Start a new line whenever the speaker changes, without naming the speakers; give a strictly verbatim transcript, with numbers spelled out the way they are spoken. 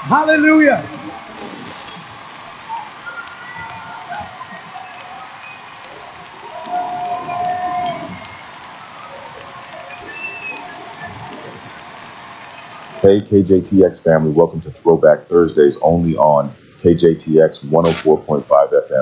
Hallelujah.
Hey, K J T X family, welcome to Throwback Thursdays only on K J T X one oh four point five F M.